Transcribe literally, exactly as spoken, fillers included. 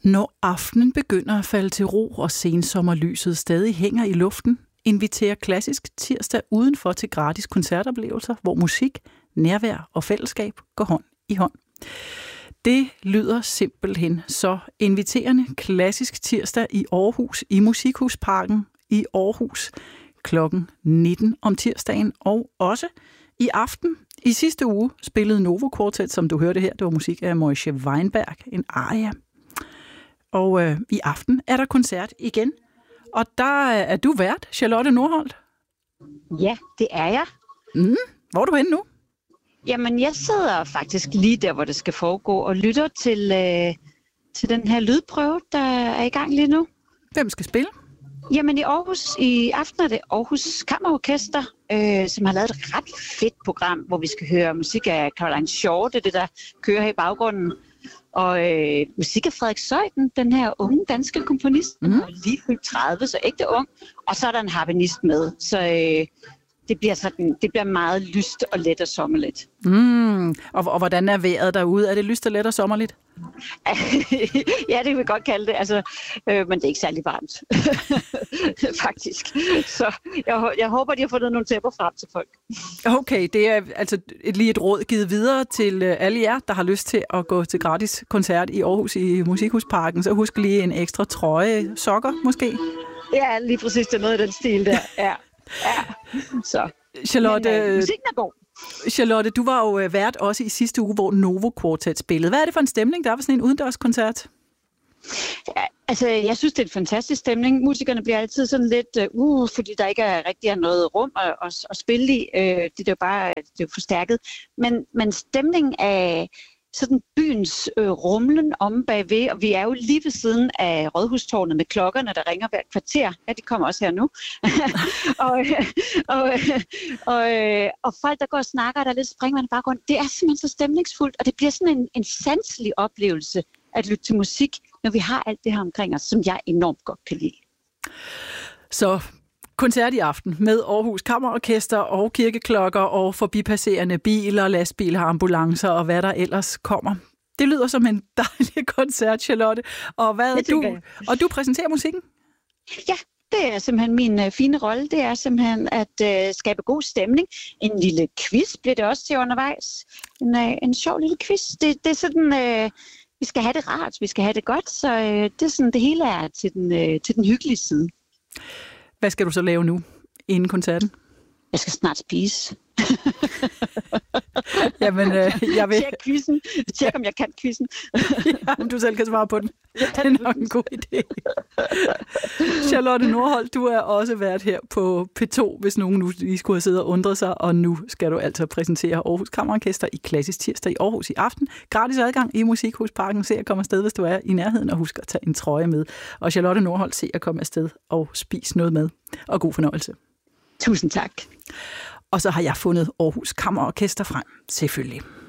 Når aftenen begynder at falde til ro, og sensommerlyset stadig hænger i luften, inviterer Klassisk Tirsdag udenfor til gratis koncertoplevelser, hvor musik, nærvær og fællesskab går hånd i hånd. Det lyder simpelthen så inviterende. Klassisk Tirsdag i Aarhus, i Musikhusparken i Aarhus, klokken nitten om tirsdagen, og også i aften. I sidste uge spillede Novo Quartet, som du hørte her, det var musik af Moishe Weinberg, en aria. Og øh, i aften er der koncert igen, og der er du vært, Charlotte Nordholt. Ja, det er jeg. Mm, hvor er du henne nu? Jamen, jeg sidder faktisk lige der, hvor det skal foregå, og lytter til, øh, til den her lydprøve, der er i gang lige nu. Hvem skal spille? Jamen, i Aarhus, i aften er det Aarhus Kammerorkester, øh, som har lavet et ret fedt program, hvor vi skal høre musik af Caroline Shaw, det er det, der kører her i baggrunden. Og øh, musik af Frederik Zeuthen, den her unge danske komponist, mm. er lige fyldt tredive, så ægte ung. Og så er der en harpenist med, så øh, det, bliver sådan, det bliver meget lyst og let og sommerligt. Mm. Og, og hvordan er vejret derude? Er det lyst og let og sommerligt? Ja, det kan vi godt kalde det, altså, øh, men det er ikke særlig varmt, faktisk. Så jeg, jeg håber, de har fundet nogle tæpper frem til folk. Okay, det er altså et, lige et råd givet videre til alle jer, der har lyst til at gå til gratis koncert i Aarhus i Musikhusparken. Så husk lige en ekstra trøje, sokker måske. Ja, lige præcis, det er noget af den stil der. Ja, ja. Så. Charlotte, men, øh, musikken er god. Charlotte, du var jo vært også i sidste uge, hvor Novo Quartet spillede. Hvad er det for en stemning, der er for sådan en udendørskoncert? Ja, altså, jeg synes, det er en fantastisk stemning. Musikerne bliver altid sådan lidt, uh, fordi der ikke er rigtig er noget rum at, at, at spille i. Uh, det er jo bare det er forstærket. Men, men stemningen af sådan byens øh, rumlen om bagved, og vi er jo lige ved siden af Rådhustårnet med klokkerne, der ringer hvert kvarter. Ja, de kommer også her nu. og, og, og, og folk, der går og snakker, der er lidt springvand i baggrunden, det er simpelthen så stemningsfuldt, og det bliver sådan en, en sanselig oplevelse at lytte til musik, når vi har alt det her omkring os, som jeg enormt godt kan lide. Så koncert i aften med Aarhus Kammerorkester og kirkeklokker og forbipasserende biler, lastbiler, ambulancer og hvad der ellers kommer. Det lyder som en dejlig koncert, Charlotte. Og, hvad du, og du præsenterer musikken? Ja, det er simpelthen min uh, fine rolle. Det er simpelthen at uh, skabe god stemning. En lille quiz bliver det også til undervejs. En, uh, en sjov lille quiz. Det, det er sådan, uh, vi skal have det rart, vi skal have det godt, så uh, det er sådan, det hele er til den, uh, til den hyggelige side. Hvad skal du så lave nu, inden koncerten? Jeg skal snart spise. Jamen, øh, jeg vil... Tjek quizzen. Tjek, om jeg kan quizzen. Ja, om du selv kan svare på den. Det er nok en god idé. Charlotte Nordholt, du er også vært her på P to, hvis nogen nu lige skulle have siddet og undret sig, og nu skal du altså præsentere Aarhus Kammerorkester i Klassisk Tirsdag i Aarhus i aften. Gratis adgang i Musikhusparken. Se at komme afsted, hvis du er i nærheden, og husk at tage en trøje med. Og Charlotte Nordholt, se at komme afsted og spise noget med. Og god fornøjelse. Tusind tak. Og så har jeg fundet Aarhus Kammerorkester frem, selvfølgelig.